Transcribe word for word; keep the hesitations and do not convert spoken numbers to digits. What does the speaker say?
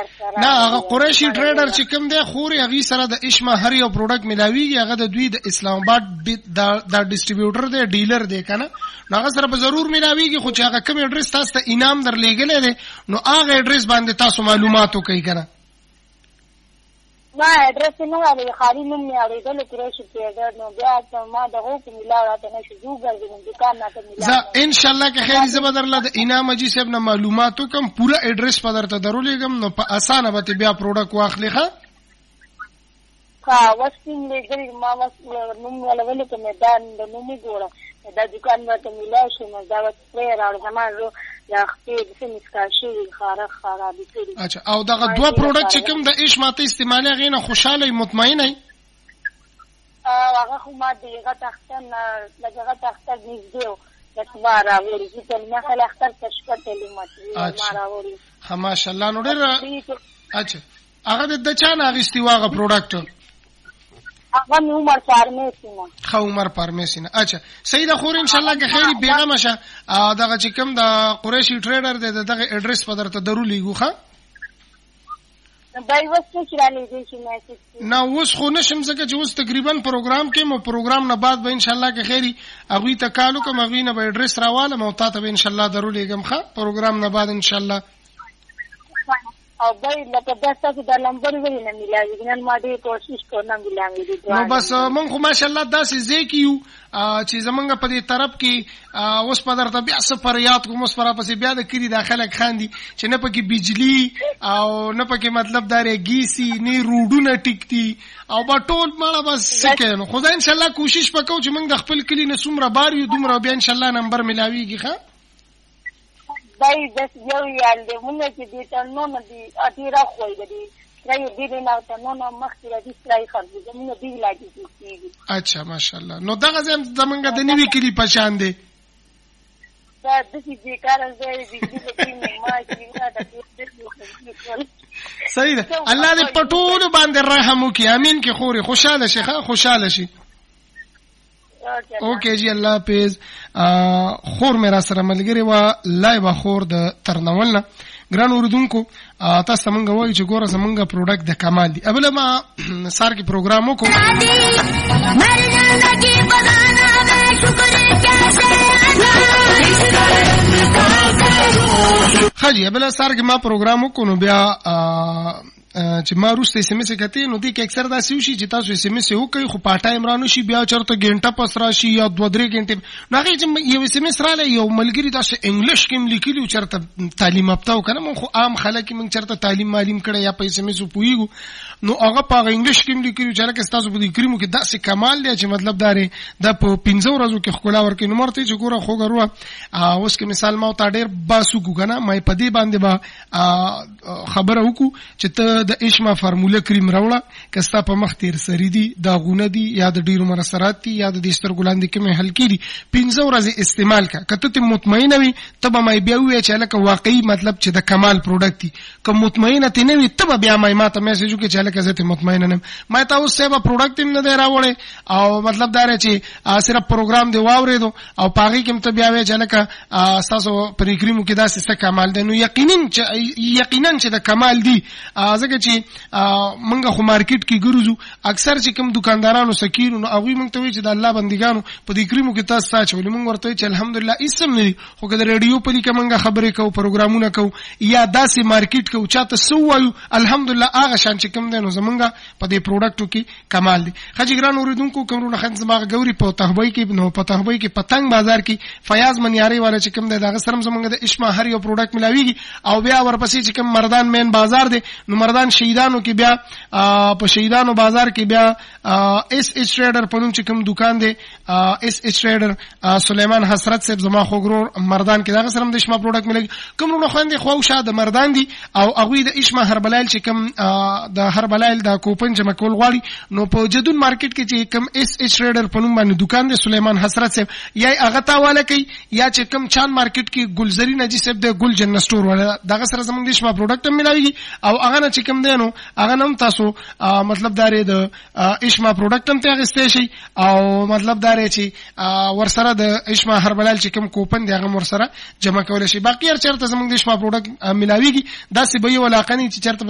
نه هغه قریشي ټریډر چې کوم دی خوري هغه سره د اشما هر یو پروډکټ ملاویږي هغه د دوی د اسلام آباد د ډیسټریبیوټر دی ډیلر دی کنه نو هغه سره به ضرور ملاویږي خو چې هغه کوم اډرس تاسو ته انعام درلېګلې دی نو هغه اډرس باندې تاسو معلومات وکړئ کنه ما اډرس نه وایي خالي نوم یې اورېدل قریشي ټریډر نو بیا ما دغه کوم ملاوات نه شو ګرځم دکان نه ته ملاوات زه ان شاء الله که خیر زه بدرله د انعام اجي صاحب نه معلومات وکم پورا اډرس په درته درولېګم نو په اسانه به بیا پروډکټ واخلې ښه ها وسیم لګري ما وس نوم ولول ته میدان د نومي ګوره دا دکان ورته ملا شو نو دا وس پرې راو زمانو یا خپل د سیمس کا شي خارخ خرابې کړي اچھا او دغه دوه پروډکټ چې کوم د ایش ماته استعمالي غینه خوشاله مطمئن ای هغه خو ما دغه تختن لږه تختن نږدې د سوارا ورې چې نه خل اختر تشکته لماتي ما راوري ها ماشاءالله نو ډېر اچھا هغه د چا نه اغستی واغه پروډکټ هغه عمر فارمیسینه خو عمر فارمیسینه اچھا صحیح ده خور ان شاء الله که خیر بیغمه شه دغه چې کوم د قریشي ټریډر دی دغه اډرس په درته درولېګو ښه بای وسته چې را لېږي چې میسج نو اوس خو نشم ځکه چې اوس تقریبا پروګرام کې مو پروګرام نه بعد به ان شاء الله که خیری هغه ته کالو کوم هغه نه به اډرس راواله مو ته به ان شاء الله درولېګم ښه پروګرام نه بعد ان شاء الله او بای لکه داسې د نمبر ویل نه ملایي نن ما دې کوشش کوم ملایي نو بس مونږ خو ماشاءالله داسې ځکیو چې زمونږ په دې طرف کې اوس په درته بیا سفر یاد کوم اوس پر پسې بیا د کړي داخله خاندي چې نه پکې بجلی او نه پکې مطلب داري گیسی نه روډونه ټیکتي او په ټول مړه بس سکه نو خدای ان شاء الله کوشش وکړو چې موږ د خپل کلی نه څومره بار یو دومره بیا ان شاء الله نمبر ملاويږي ښه بای داس یو یال دې موږ چې دې ته نو نه دي اټیرا خوې دې راي دې نه ته نو نو مخکې دې سړی خرڅ موږ دې لاګي کیږي اچھا ماشاءالله نو دغه زم زمونږ د نیوي کلی پشان دي دا د دې کار زه دې دې ما چې نه دا صحیح ده الله دې پټول باندې رحم وکي امين کې خوري خوشاله شي ښه خوشاله شي اوکے جی الله حافظ خور میرا سره ملګری وا لایو خور د ترنولنه ګران اوردونکو تاسو څنګه وایي چې ګوره زمونږه پروډکټ د کمال دی ابله ما سار کې پروګرام وکړو خاجي ابله سار کې ما پروګرام وکړو نو بیا چې ما روسته اس ام اس کته نو دې کې اکثر دا سوي شي چې تاسو اس ام اس وکړي خو پاټا عمرانو شي بیا چرته ګنټه پس راشي یا دوه درې غنټه نو هغه چې یو اس ام اس رااله یو ملګری تاسو انګلیش کې لیکلو چرته تعلیم اپتاو کنه مونږ خو عام خلک مونږ چرته تعلیم معلوم کړي یا په اس ام اس پویګو نو هغه په انګلیش کې لیکلو چې لکه تاسو په دې کریمو کې داسې کمال دی چې مطلب داري د په پنځو ورځو کې خلا ورکې نو مرته چې ګوره خو ګرو اوس کې مثال ما ته ډېر باسو کو کنه مې په دې باندې با خبره وکړو چې ته د اشما فارموله کریم راوړه کستا په مخ تیر سری دي دا غونه دي یا د ډیرو مرسرات دي یا د دستر ګلاندې کې مې حل کړي پنځه ورځې استعمال کا کته ته مطمئنه وي تبه مې بیا وې چې لکه واقعي مطلب چې د کمال پروډکټ دي کوم مطمئنه ته نه وي تبه بیا مې ماته میسج وکړي چې لکه زه ته مطمئنه نه مې تاسو سبا پروډکټ نه دی راوړې او مطلب دا چې صرف پروګرام دی واورېدو او پاغي کې ته بیا وې چې لکه تاسو پر کریمو کې داسې څه کمال دی نو یقینا چې یقینا چې د کمال دی ځکه چې منګه خو مارکیټ کې ګرځو اکثر چې کوم دکاندارانو سکیرو نو هغه مونږ ته وی چې د الله بندګانو په دې کریمو کې تاسو ساچ ولې مونږ ورته چې الحمدلله اسم نه خو کله ریډیو په لیکه مونږه خبرې کوو پروګرامونه کوو یا داسې مارکیټ کوو چاته سو وایو الحمدلله هغه شان چې کوم دی نو زمونږه په دې پروډکټو کې کمال دی خجګران اوریدونکو کومونه خن زماغه ګوري په تهبوی کې نو په تهبوی کې پتنګ بازار کې فیاض منیاری والا چې کوم دی دا سرم زمونږه د اشما هر یو پروډکټ ملاويږي او بیا ورپسې چې کوم مردان مین بازار دی نو مردان شهیدانو کې بیا په شهیدانو بازار کې بیا اس ایچ ټریډر په نوم چې کوم دکان دی اس ایچ ټریډر سليمان حسرت صاحب زما خوګرور مردان کې دا سره د اشما پروډکټ ملګي کوم نو خوندې خو شاده مردان دي او هغه د اشما هربلایل چې کوم د هربلایل د کوپن جمع کول غواړي نو په جدون مارکیټ کې چې کوم اس ایچ ټریډر په نوم باندې دکان دی سليمان حسرت صاحب یا هغه تاواله کوي یا چې کوم چان مارکیټ کې ګلزری نجی صاحب د ګل جن سٹور ولا دا سره زموږ د اشما پروډکټ ملایي او هغه نه چې کوم دی نو هغه نم تاسو مطلب داري د اشما پروډکټ هم ته غستې شي او مطلب داري چې ورسره د اشما هربلال چې کوم کوپن دی هغه ورسره جمع کول شي باقي هر چرته زموږ د اشما پروډکټ ملاويږي دا سی به یو علاقه نه چې چرته